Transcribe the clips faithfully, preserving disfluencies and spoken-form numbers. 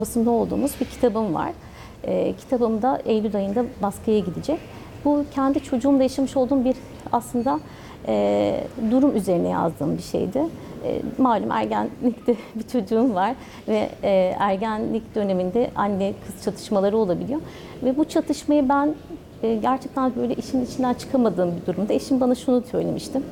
Basında olduğumuz bir kitabım var. E, kitabım da Eylül ayında baskıya gidecek. Bu kendi çocuğumla yaşamış olduğum bir aslında e, durum üzerine yazdığım bir şeydi. E, malum ergenlikte bir çocuğum var ve e, ergenlik döneminde anne kız çatışmaları olabiliyor. Ve bu çatışmayı ben e, gerçekten böyle işin içinden çıkamadığım bir durumda eşim bana şunu söylemişti.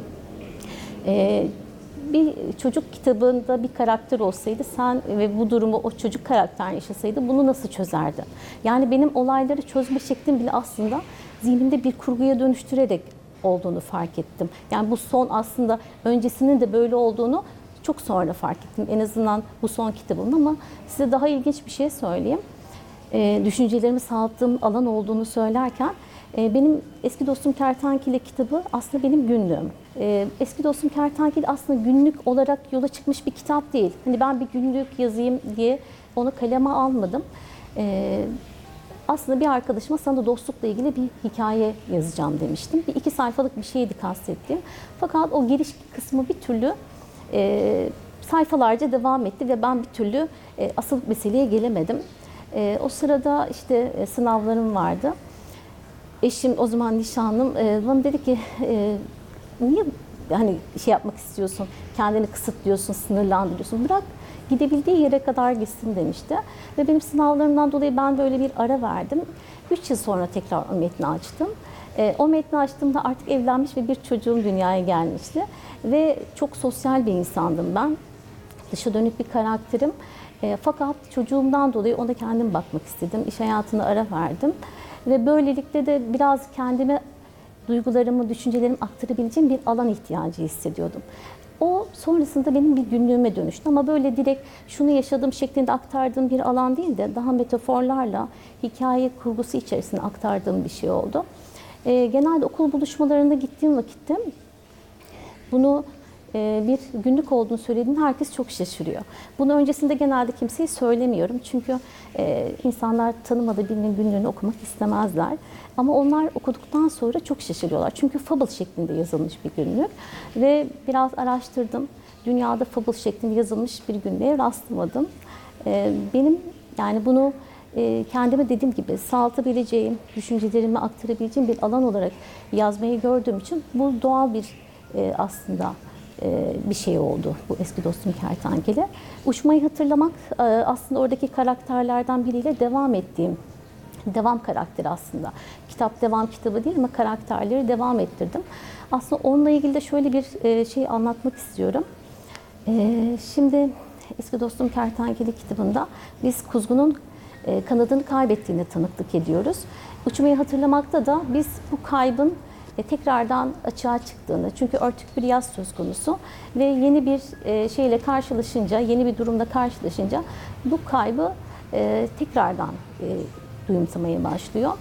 E, Bir çocuk kitabında bir karakter olsaydı sen ve bu durumu o çocuk karakter yaşasaydı bunu nasıl çözerdin? Yani benim olayları çözme şeklim bile aslında zihnimde bir kurguya dönüştürerek olduğunu fark ettim. Yani bu son aslında öncesinin de böyle olduğunu çok sonra fark ettim. En azından bu son kitabım ama size daha ilginç bir şey söyleyeyim. E, düşüncelerimi sağlattığım alan olduğunu söylerken e, benim Eski Dostum Kertenkele kitabı aslında benim günlüğüm. E, Eski Dostum Kertenkele aslında günlük olarak yola çıkmış bir kitap değil. Hani ben bir günlük yazayım diye onu kaleme almadım. E, aslında bir arkadaşıma sana dostlukla ilgili bir hikaye yazacağım demiştim. Bir iki sayfalık bir şeydi kastettiğim. Fakat o giriş kısmı bir türlü e, sayfalarca devam etti ve ben bir türlü e, asıl meseleye gelemedim. E, o sırada işte e, sınavlarım vardı. Eşim o zaman nişanlım e, bana dedi ki e, niye hani şey yapmak istiyorsun, kendini kısıtlıyorsun, sınırlandırıyorsun, bırak gidebildiği yere kadar gitsin demişti. Ve benim sınavlarımdan dolayı ben böyle bir ara verdim. Üç yıl sonra tekrar o metni açtım. E, o metni açtığımda artık evlenmiş ve bir çocuğum dünyaya gelmişti. Ve çok sosyal bir insandım ben. Dışa dönük bir karakterim. E, fakat çocuğumdan dolayı ona kendim bakmak istedim. İş hayatına ara verdim. Ve böylelikle de biraz kendime duygularımı, düşüncelerimi aktarabileceğim bir alan ihtiyacı hissediyordum. O sonrasında benim bir günlüğüme dönüştü ama böyle direkt şunu yaşadığım şeklinde aktardığım bir alan değil de daha metaforlarla hikaye kurgusu içerisinde aktardığım bir şey oldu. E, genelde okul buluşmalarında gittiğim vakitte bunu bir günlük olduğunu söylediğinde herkes çok şaşırıyor. Bunu öncesinde genelde kimseye söylemiyorum. Çünkü insanlar tanımadığı birinin günlüğünü okumak istemezler. Ama onlar okuduktan sonra çok şaşırıyorlar. Çünkü fable şeklinde yazılmış bir günlük. Ve biraz araştırdım. Dünyada fable şeklinde yazılmış bir günlüğe rastlamadım. Benim yani bunu kendime dediğim gibi sağlatabileceğim, düşüncelerimi aktarabileceğim bir alan olarak yazmayı gördüğüm için bu doğal bir aslında bir şey oldu bu Eski Dostum Kertenkele. Uçmayı hatırlamak aslında oradaki karakterlerden biriyle devam ettiğim, devam karakteri aslında. Kitap devam kitabı değil ama karakterleri devam ettirdim. Aslında onunla ilgili de şöyle bir şey anlatmak istiyorum. Şimdi Eski Dostum Kertenkele kitabında biz kuzgunun kanadını kaybettiğine tanıklık ediyoruz. Uçmayı hatırlamakta da biz bu kaybın tekrardan açığa çıktığını, çünkü örtük bir yaz söz konusu ve yeni bir şeyle karşılaşınca, yeni bir durumda karşılaşınca bu kaybı tekrardan duyumsamaya başlıyor.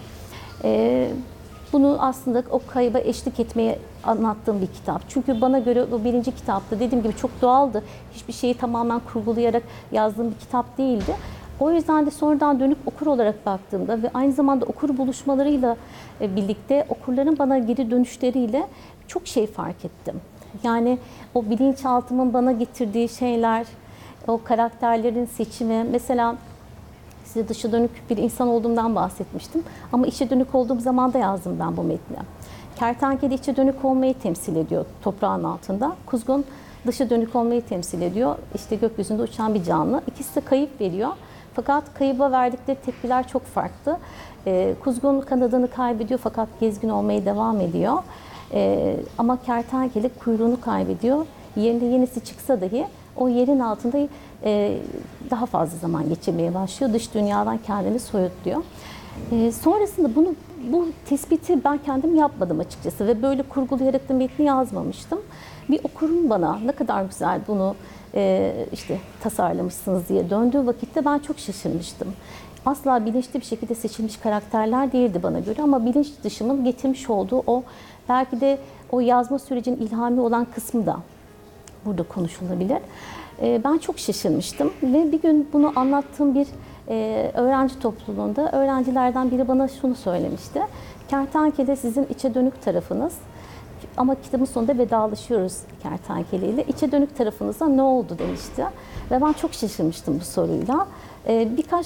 Bunu aslında o kayba eşlik etmeye anlattığım bir kitap. Çünkü bana göre bu birinci kitapta dediğim gibi çok doğaldı. Hiçbir şeyi tamamen kurgulayarak yazdığım bir kitap değildi. O yüzden de sonradan dönüp okur olarak baktığımda ve aynı zamanda okur buluşmalarıyla birlikte okurların bana geri dönüşleriyle çok şey fark ettim. Yani o bilinçaltımın bana getirdiği şeyler, o karakterlerin seçimi, mesela size dışa dönük bir insan olduğumdan bahsetmiştim ama içe dönük olduğum zaman da yazdım ben bu metni. Kertenkele içe dönük olmayı temsil ediyor toprağın altında. Kuzgun dışa dönük olmayı temsil ediyor. İşte gökyüzünde uçan bir canlı. İkisi de kayıp veriyor. Fakat kayıba verdikleri tepkiler çok farklı. E, kuzgun kanadını kaybediyor fakat gezgin olmaya devam ediyor. E, ama kertenkele kuyruğunu kaybediyor. Yerine yenisi çıksa dahi o yerin altında e, daha fazla zaman geçirmeye başlıyor. Dış dünyadan kendini soyutluyor. E, sonrasında bunu bu tespiti ben kendim yapmadım açıkçası ve böyle kurgulayarak da metni yazmamıştım. Bir okurum bana ne kadar güzel bunu e, işte tasarlamışsınız diye döndüğü vakitte ben çok şaşırmıştım. Asla bilinçli bir şekilde seçilmiş karakterler değildi bana göre ama bilinç dışımın getirmiş olduğu o belki de o yazma sürecinin ilhami olan kısmı da burada konuşulabilir. E, ben çok şaşırmıştım ve bir gün bunu anlattığım bir e, öğrenci topluluğunda öğrencilerden biri bana şunu söylemişti. Kertenkele sizin içe dönük tarafınız. Ama kitabın sonunda vedalaşıyoruz kertenkele ile. İçe dönük tarafınıza ne oldu demişti. Ve ben çok şaşırmıştım bu soruyla. Birkaç